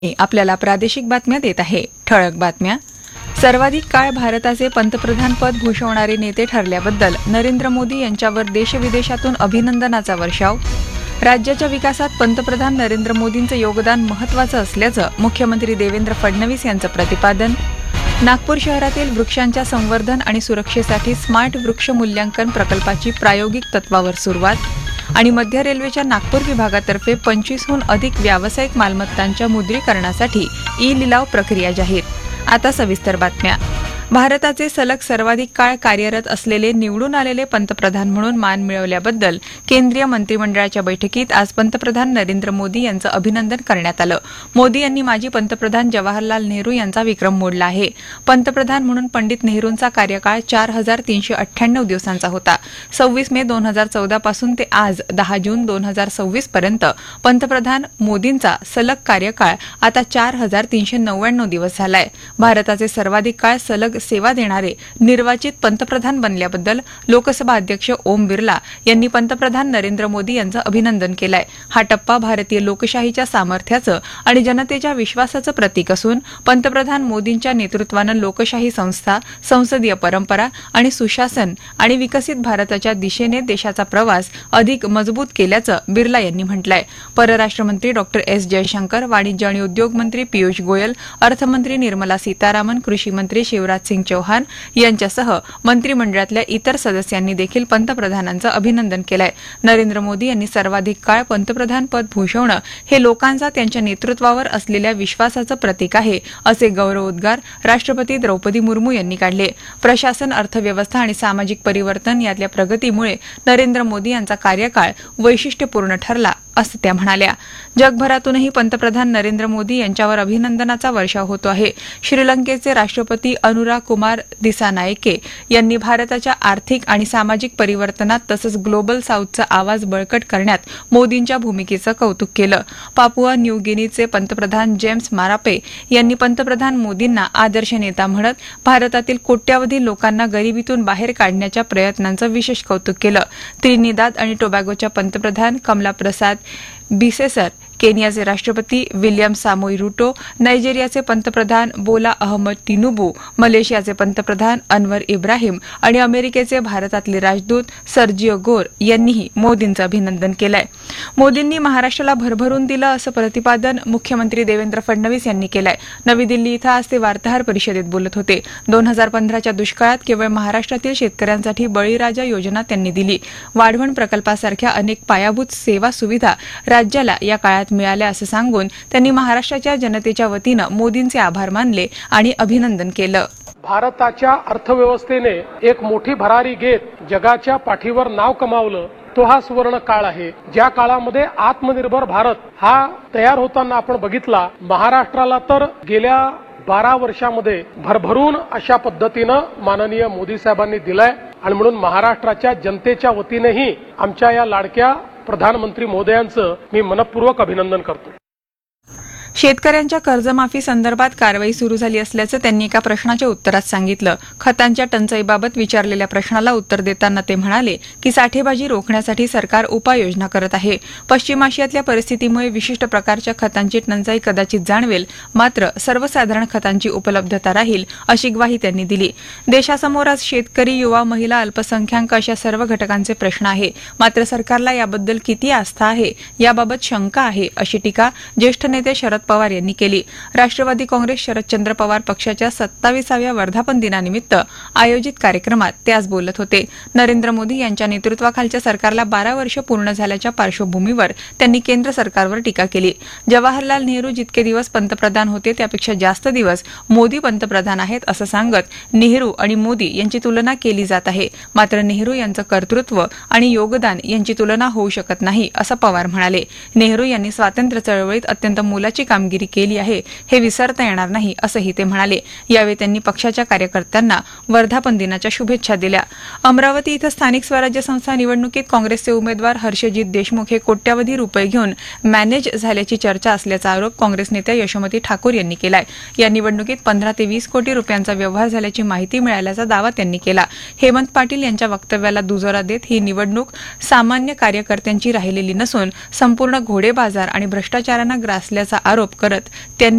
आपल्याला प्रादेशिक बातम्या देत आहे. ठळक बातम्या. सर्वाधिक काळ भारताचे पंतप्रधान पद भूषवणारे नेते ठरल्याबद्दल नरेंद्र मोदी यांच्यावर देशविदेशातून अभिनंदनाचा वर्षाव. राज्याच्या विकासात पंतप्रधान नरेंद्र मोदींचं योगदान महत्त्वाचं असल्याचं मुख्यमंत्री देवेंद्र फडणवीस यांचं प्रतिपादन. नागपूर शहरातील वृक्षांच्या संवर्धन आणि सुरक्षेसाठी स्मार्ट वृक्ष मूल्यांकन प्रकल्पाची प्रायोगिक तत्वावर सुरुवात. आणि मध्य रेल्वेच्या नागपूर विभागातर्फे 25हून अधिक व्यावसायिक मालमत्तांच्या मुद्रीकरणासाठी ई लिलाव प्रक्रिया जाहीर. आता सविस्तर बातम्या. भारताचे सलग सर्वाधिक काळ कार्यरत असलेले निवडून आलेले पंतप्रधान म्हणून मान मिळवल्याबद्दल केंद्रीय मंत्रिमंडळाच्या बैठकीत आज पंतप्रधान नरेंद्र मोदी यांचं अभिनंदन करण्यात आलं. मोदी यांनी माजी पंतप्रधान जवाहरलाल नेहरू यांचा विक्रम मोडला आहे. पंतप्रधान म्हणून पंडित नेहरूंचा कार्यकाळ 4398 दिवसांचा होता. 26 मे 2014 पासून ते आज 10 जून 2026 पर्यंत पंतप्रधान मोदींचा सलग कार्यकाळ आता 4399 दिवस झालाय. भारताचे सर्वाधिक काळ सलग सेवा देणारे निर्वाचित पंतप्रधान बनल्याबद्दल लोकसभा अध्यक्ष ओम बिर्ला यांनी पंतप्रधान नरेंद्र मोदी यांचं अभिनंदन केलंय. हा टप्पा भारतीय लोकशाहीच्या सामर्थ्याचं आणि जनतेच्या विश्वासाचं प्रतीक असून पंतप्रधान मोदींच्या नेतृत्वानं लोकशाही संस्था, संसदीय परंपरा आणि सुशासन आणि विकसित भारताच्या दिशेने देशाचा प्रवास अधिक मजबूत केल्याचं बिर्ला यांनी म्हटलंय. परराष्ट्रमंत्री डॉ. एस. जयशंकर, वाणिज्य आणि उद्योग मंत्री पियुष गोयल, अर्थमंत्री निर्मला सीतारामन, कृषी मंत्री शिवराज सिंग चौहान यांच्यासह मंत्रिमंडळातल्या इतर सदस्यांनी देखील पंतप्रधानांचं अभिनंदन केलंय. नरेंद्र मोदी यांनी सर्वाधिक काळ पंतप्रधान पद भूषवणं हे लोकांचा त्यांच्या नेतृत्वावर असलेल्या विश्वासाचं प्रतीक आहे, असे गौरवोद्गार राष्ट्रपती द्रौपदी मुर्मू यांनी काढले. प्रशासन, अर्थव्यवस्था आणि सामाजिक परिवर्तन यातल्या प्रगतीमुळे नरेंद्र मोदी यांचा कार्यकाळ वैशिष्ट्यपूर्ण ठरला, असं त्या म्हणाल्या. जगभरातूनही पंतप्रधान नरेंद्र मोदी यांच्यावर अभिनंदनाचा वर्षाव होतो आहे. श्रीलंकेचे राष्ट्रपती अनुरा कुमार दिसानायके यांनी भारताच्या आर्थिक आणि सामाजिक परिवर्तनात तसंच ग्लोबल साऊथचा आवाज बळकट करण्यात मोदींच्या भूमिकेचं कौतुक केलं. पापुआ न्यू गिनीचे पंतप्रधान जेम्स मारापे यांनी पंतप्रधान मोदींना आदर्श नेता म्हणत भारतातील कोट्यावधी लोकांना गरिबीतून बाहेर काढण्याच्या प्रयत्नांचं विशेष कौतुक केलं. त्रिनिदाद आणि टोबॅगोच्या पंतप्रधान कमला प्रसाद बिसेसर, केनियाचे राष्ट्रपती विलियम सामोई रुटो, नायजेरियाचे पंतप्रधान बोला अहमद तिनुबू, मलेशियाचे पंतप्रधान अनवर इब्राहिम आणि अमेरिकेचे भारतातले राजदूत सर्जिओ गोर यांनीही मोदींचं अभिनंदन केलंय. मोदींनी महाराष्ट्राला भरभरून दिलं, असं प्रतिपादन मुख्यमंत्री देवेंद्र फडणवीस यांनी केलंय. नवी दिल्ली इथं आज ते वार्ताहर परिषदेत बोलत होते. 2015च्या दुष्काळात केवळ महाराष्ट्रातील शेतकऱ्यांसाठी बळीराजा योजना त्यांनी दिली. वाढवण प्रकल्पासारख्या अनेक पायाभूत सेवा सुविधा राज्याला या काळात मिळाल्या, असं सांगून त्यांनी महाराष्ट्राच्या जनतेच्या वतीनं मोदींचे आभार मानले आणि अभिनंदन केलं. भारताच्या अर्थव्यवस्थेने एक मोठी भरारी घेत जगाच्या पाठीवर नाव कमावलं, तो हा सुवर्ण काळ आहे. ज्या काळामध्ये आत्मनिर्भर भारत हा तयार होताना आपण बघितला, महाराष्ट्राला तर गेल्या 12 वर्षामध्ये भरभरून अशा पद्धतीनं माननीय मोदी साहेबांनी दिलाय. आणि म्हणून महाराष्ट्राच्या जनतेच्या वतीनेही आमच्या या लाडक्या प्रधानमंत्री महोदयांचं मी मनपूर्वक अभिनंदन करतो. शेतकऱ्यांच्या कर्जमाफी संदर्भात कारवाई सुरू झाली असल्याचं त्यांनी एका प्रश्नाच्या उत्तरात सांगितलं. खतांच्या टंचाईबाबत विचारलेल्या प्रश्नाला उत्तर देताना ते म्हणाले की साठेबाजी रोखण्यासाठी सरकार उपाययोजना करत आहे. पश्चिम आशियातल्या परिस्थितीमुळे विशिष्ट प्रकारच्या खतांची टंचाई कदाचित जाणवेल, मात्र सर्वसाधारण खतांची उपलब्धता राहील, अशी ग्वाही त्यांनी दिली. देशासमोर आज शेतकरी, युवा, महिला, अल्पसंख्याक अशा सर्व घटकांचे प्रश्न आहे, मात्र सरकारला याबद्दल किती आस्था आहे याबाबत शंका आहे, अशी टीका ज्येष्ठ नेते शरद पवार यांनी केली. राष्ट्रवादी काँग्रेस शरदचंद्र पवार पक्षाच्या 27व्या वर्धापन दिनानिमित्त आयोजित कार्यक्रमात ते आज बोलत होते. नरेंद्र मोदी यांच्या नेतृत्वाखालच्या सरकारला 12 वर्ष पूर्ण झाल्याच्या पार्श्वभूमीवर त्यांनी केंद्र सरकारवर टीका केली. जवाहरलाल नेहरू जितके दिवस पंतप्रधान होते त्यापेक्षा जास्त दिवस मोदी पंतप्रधान आहेत, असं सांगत नेहरू आणि मोदी यांची तुलना केली जात आहे. मात्र नेहरू यांचं कर्तृत्व आणि योगदान यांची तुलना होऊ शकत नाही, असं पवार म्हणाले. नेहरू यांनी स्वातंत्र्य चळवळीत अत्यंत मोलाची कामगिरी केली आहे, हे विसरता येणार नाही, असंही ते म्हणाले. यावेळी त्यांनी पक्षाच्या कार्यकर्त्यांना वर्धापन दिनाच्या शुभेच्छा दिल्या. अमरावती इथं स्थानिक स्वराज्य संस्था निवडणुकीत काँग्रेसचे उमेदवार हर्षजित देशमुख हे कोट्यावधी रुपये घेऊन मॅनेज झाल्याची चर्चा असल्याचा आरोप काँग्रेस नेत्या यशोमती ठाकूर यांनी केलाय. या निवडणुकीत 15 ते 20 कोटी रुपयांचा व्यवहार झाल्याची माहिती मिळाल्याचा दावा त्यांनी केला. हेमंत पाटील यांच्या वक्तव्याला दुजोरा देत ही निवडणूक सामान्य कार्यकर्त्यांची राहिलेली नसून संपूर्ण घोडेबाजार आणि भ्रष्टाचारानं ग्रासल्याचा आरोप आरोप करत त्यांनी